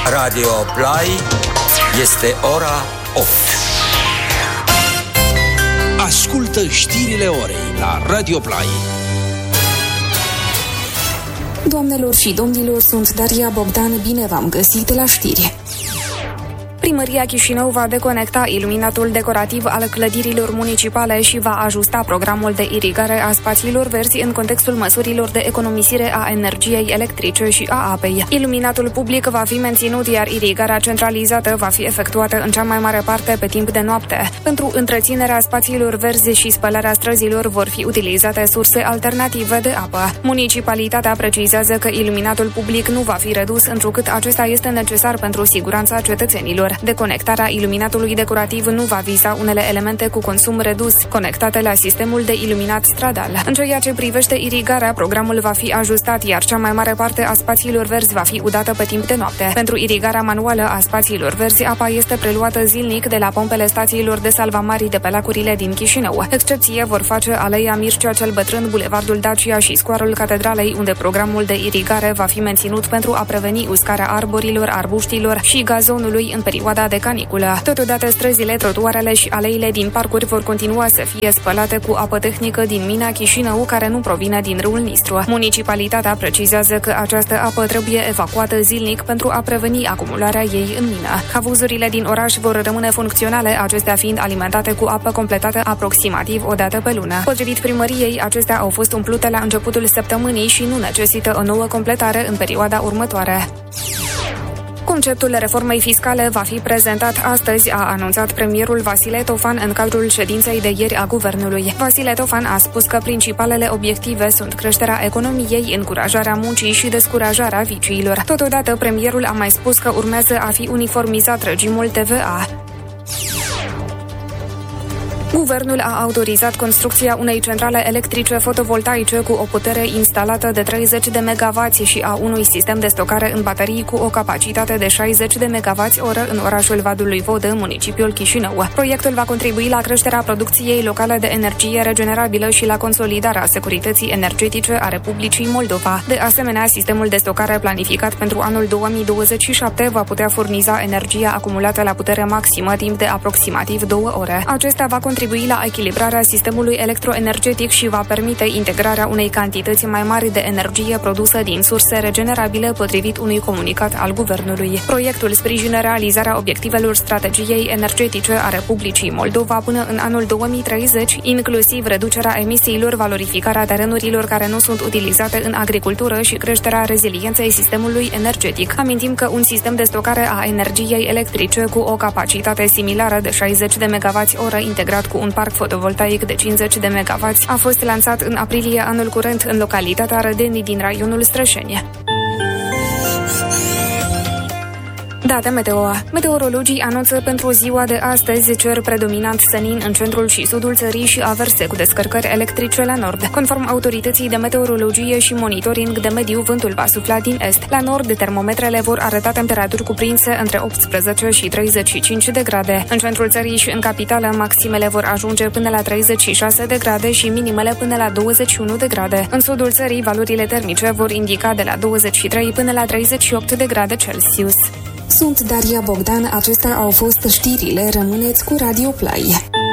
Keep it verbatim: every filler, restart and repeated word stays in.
Radio Play este ora opt. Ascultă știrile orei la Radio Play. Doamnelor și domnilor, sunt Daria Bogdan, bine v-am găsit la știri. Primăria Chișinău va deconecta iluminatul decorativ al clădirilor municipale și va ajusta programul de irigare a spațiilor verzi în contextul măsurilor de economisire a energiei electrice și a apei. Iluminatul public va fi menținut, iar irigarea centralizată va fi efectuată în cea mai mare parte pe timp de noapte. Pentru întreținerea spațiilor verzi și spălarea străzilor vor fi utilizate surse alternative de apă. Municipalitatea precizează că iluminatul public nu va fi redus, întrucât acesta este necesar pentru siguranța cetățenilor. Deconectarea iluminatului decorativ nu va viza unele elemente cu consum redus, conectate la sistemul de iluminat stradal. În ceea ce privește irigarea, programul va fi ajustat, iar cea mai mare parte a spațiilor verzi va fi udată pe timp de noapte. Pentru irigarea manuală a spațiilor verzi, apa este preluată zilnic de la pompele stațiilor de salvamari de pe lacurile din Chișinău. Excepție vor face Aleia Mircea cel Bătrân, Bulevardul Dacia și Scoarul Catedralei, unde programul de irigare va fi menținut pentru a preveni uscarea arborilor, arbuștilor și gazonului în perioada de caniculă. Totodată, străzile, trotuarele și aleile din parcuri vor continua să fie spălate cu apă tehnică din mina Chișinău, care nu provine din râul Nistru. Municipalitatea precizează că această apă trebuie evacuată zilnic pentru a preveni acumularea ei în mină. Havuzurile din oraș vor rămâne funcționale, acestea fiind alimentate cu apă completată aproximativ o dată pe lună. Potrivit primăriei, acestea au fost umplute la începutul săptămânii și nu necesită o nouă completare în perioada următoare. Conceptul reformei fiscale va fi prezentat astăzi, a anunțat premierul Vasile Tofan în cadrul ședinței de ieri a guvernului. Vasile Tofan a spus că principalele obiective sunt creșterea economiei, încurajarea muncii și descurajarea viciilor. Totodată, premierul a mai spus că urmează a fi uniformizat regimul T V A. Guvernul a autorizat construcția unei centrale electrice fotovoltaice cu o putere instalată de treizeci de megawatți și a unui sistem de stocare în baterii cu o capacitate de șaizeci de megawatți oră în orașul Vadului Vodă, municipiul Chișinău. Proiectul va contribui la creșterea producției locale de energie regenerabilă și la consolidarea securității energetice a Republicii Moldova. De asemenea, sistemul de stocare planificat pentru anul două mii douăzeci și șapte va putea furniza energia acumulată la putere maximă timp de aproximativ două ore. Acesta va contribui la echilibrarea sistemului electroenergetic și va permite integrarea unei cantități mai mari de energie produsă din surse regenerabile, potrivit unui comunicat al guvernului. Proiectul sprijină realizarea obiectivelor strategiei energetice a Republicii Moldova până în anul două mii treizeci, inclusiv reducerea emisiilor, valorificarea terenurilor care nu sunt utilizate în agricultură și creșterea rezilienței sistemului energetic. Amintim că un sistem de stocare a energiei electrice cu o capacitate similară de șaizeci de megawatți oră integrat cu un parc fotovoltaic de cincizeci de megawatți a fost lansat în aprilie anul curent în localitatea Rădeni din raionul Strășeni. Date meteo. Meteorologii anunță pentru ziua de astăzi cer predominant senin în centrul și sudul țării și averse cu descărcări electrice la nord. Conform autorității de meteorologie și monitoring de mediu, vântul va sufla din est. La nord, termometrele vor arăta temperaturi cuprinse între optsprezece și treizeci și cinci de grade. În centrul țării și în capitală, maximele vor ajunge până la treizeci și șase de grade și minimele până la douăzeci și unu de grade. În sudul țării, valorile termice vor indica de la douăzeci și trei până la treizeci și opt de grade Celsius. Sunt Daria Bogdan, acestea au fost știrile, rămâneți cu Radio Play.